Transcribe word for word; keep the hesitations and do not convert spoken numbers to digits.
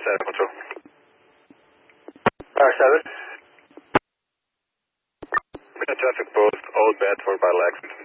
seven two. Tower seven. Traffic post, Old Bedford by Lexington.